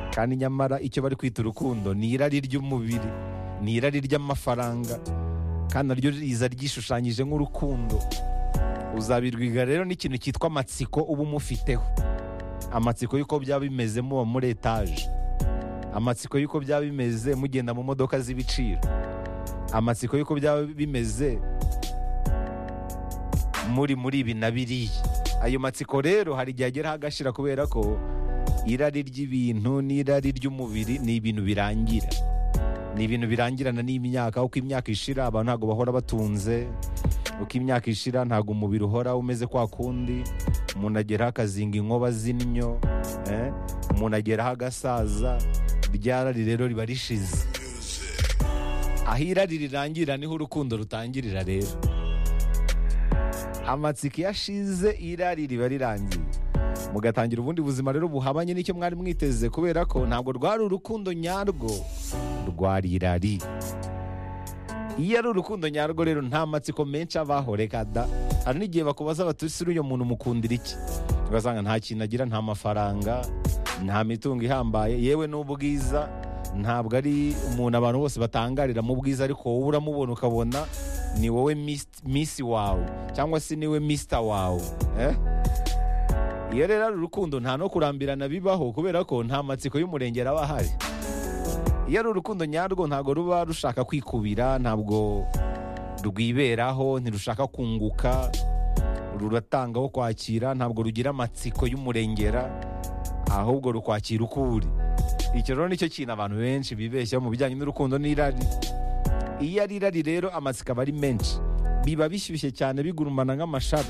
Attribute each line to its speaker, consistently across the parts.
Speaker 1: kandi nyamara icyo bari kwita urukundo ni irari ry'umubiri, ni irari ry'amafaranga, kandi naryo riza ryishushanyije nk'urukundo. Uzabirwiga rero n'ikintu cyitwa amatsiko uba umufiteho, amatsiko y'uko byaba bimeze muba muri etaje, amatsiko y'uko byaba bimeze mugenda mu modoka z'ibiciro, amatsiko y'uko byaba bimeze muri ibi na biriya. Ayo matsiko rero hari igihe ageraho agashira, kubera ko irari ry'ibintu n'irari ry'umubiri ni ibintu birangira, ni ibintu birangirana n'imyaka. Uko imyaka ishira abantu ntabwo bahora batunze, uko imyaka ishira ntabwo umubiri uhora umeze kwa kundi. Umuntu ageraho akazinga inkoba z'innyo, umuntu ageraho agasaza, rya rari rero riba rishize. Aho irari rirangira niho urukundo rutangirira rero. Amatsiko yashize, irari riba rirangiye, mugatangira ubundi buzima rero buhabanye n'icyo mwari mwiteze, kubera ko ntabwo rwari urukundo nyarwo, rwari irari. Iyo ari urukundo nyarwo rero nta matsiko menshi abaho. Reka da, hari n'igihe bakubaza bati ese uyu muntu mukundira iki, ugasanga nta kintu agira, nta mafaranga, nta mitungo ihambaye, yewe n'ubwiza ntabwo ari umuntu abantu bose batangarira mu bwiza, ariko wowe uramubona ukabona ni wowe misi wawe, cyangwa se niwe misita wawe. Iyo rero ari urukundo nta no kurambirana bibaho, kubera ko nta matsiko y'umurengera aba ahari. Iyo ari urukundo nyarwo ntabwo ruba rushaka kwikubira, ntabwo rwiberaho, ntirushaka kunguka, ruratangaho kwakira, ntabwo rugira amatsiko y'umurengera, ahubwo rukwakira uko uri. Icyo rero nicyo kintu abantu benshi bibeshya mu bijyanye n'urukundo n'irari. Iyo ari irari rero amatsiko aba ari menshi, biba bishyushye cyane, bigurumana nk'amashara.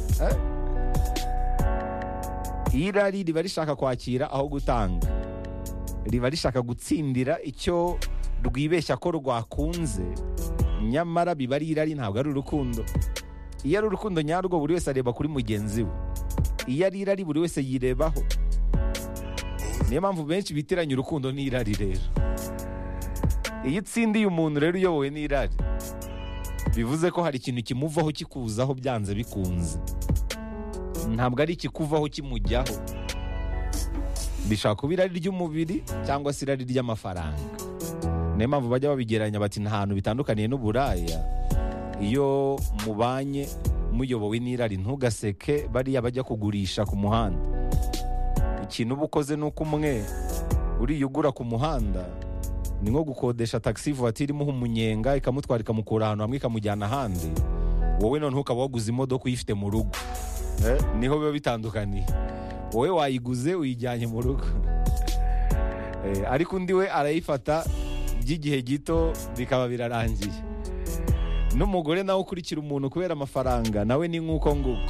Speaker 1: Irari riba rishaka kwakira aho gutanga, riba rishaka gutsindira icyo rwibeshya ko rwakunze, nyamara biba ari irari, ntabwo ari urukundo. Iyo ari urukundo nyarwo buri wese areba kuri mugenzi we, iyo ari irari buri wese yirebaho. Niyo mpamvu benshi bitiranya urukundo n'irari rero. Iyo utsindiye umuntu rero uyobowe n'irari, bivuze ko hari ikintu kimuvaho kikuzaho byanze bikunze, ntabwo ari ikikuvaho kimujyaho. Bishaka kuba irari ry'umubiri cyangwa se irari ry'amafaranga. Niyo mpamvu bajya babigeranya bati nta hantu bitandukaniye n'uburaya. Iyo mubanye muyobowe n'irari, ntugaseke bariya bajya kugurisha ku muhanda. Ikintu uba ukoze ni uko umwe uriya ugura ku muhanda ni nko gukodesha taxi voiture imuha umunyenga, ikamutwara ikamukura ahantu hamwe ikamujyana ahandi. Wowe noneho ukaba waguze imodoka uyifite mu rugo, niho biba bitandukaniye. Wowe wayiguze uyijyanye mu rugo, ariko undi we arayifata by'igihe gito bikaba birarangiye. N'umugore nawe ukurikira umuntu kubera amafaranga, nawe ni nk'uko nguko,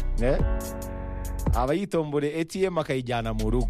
Speaker 1: aba yitombore ATM akayijyana mu rugo.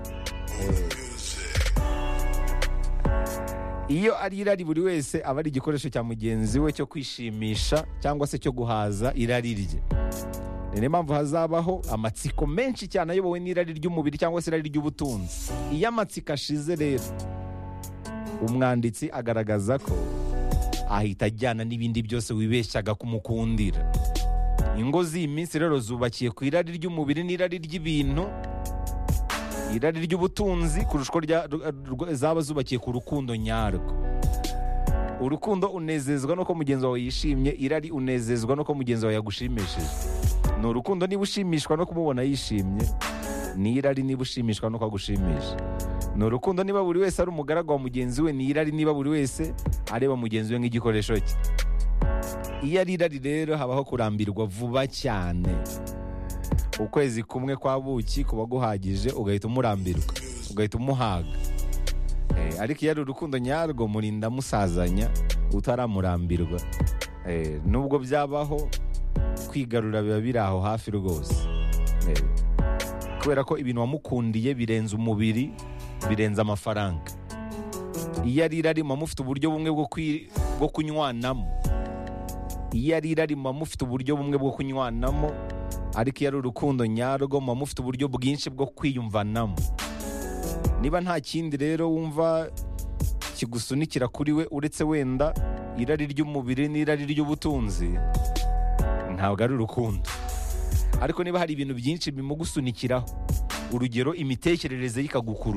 Speaker 1: Iyo ari irari buri wese aba ari igikoresho cya mugenzi we cyo kwishimisha cyangwa se cyo guhaza irari rye. Niyo mpamvu hazabaho amatsiko menshi cyane ayobowe n'irari ry'umubiri cyangwa se irari ry'ubutunzi. Iyo amatsiko ashize rero, umwanditsi agaragaza ko ahita ajyana n'ibindi byose wibeshyaga kumukundira. Ingo z'iyi minsi rero zubakiye ku irari ry'umubiri n'irari ry'ibintu, irari ry'ubutunzi kurusha uko zaba zubakiye ku rukundo nyarwo. Urukundo unezezwa nuko mugenzi wawe yishimye, irari unezezwa nuko mugenzi wawe yagushimishije. Ni urukundo niba ushimishwa no kumubona yishimye, ni irari niba ushimishwa nuko agushimisha. Ni urukundo niba buri wese ari umugaragu wa mugenzi we, ni irari niba buri wese areba mugenzi we nk'igikoresho cye. Iyo ari irari rero habaho kurambirwa vuba cyane. Ukwezi kumwe kwa buki kuba guhagije ugahita umurambirwa, ugahita umuhaga. Ariko iyo ari urukundo nyarwo murinda musazanya utaramurambirwa. Nubwo byabaho, kwigarura biba biri aho hafi rwose, kubera ko ibintu wamukundiye birenze umubiri, birenze amafaranga. Iyo ari irari muba mufite uburyo bumwe bwo kunywanamo. Iyo ari irari muba mufite uburyo bumwe bwo kunywanamo, ariko iyo ari urukundo nyarwo muba mufite uburyo bwinshi bwo kwiyumvanamo. Niba nta kindi rero wumva kigusunikira kuri we uretse wenda irari ry'umubiri n'irari ry'ubutunzi, ntabwo ari urukundo. Ariko niba hari ibintu byinshi bimugusunikiraho, urugero imitekerereze y'ikagukurura,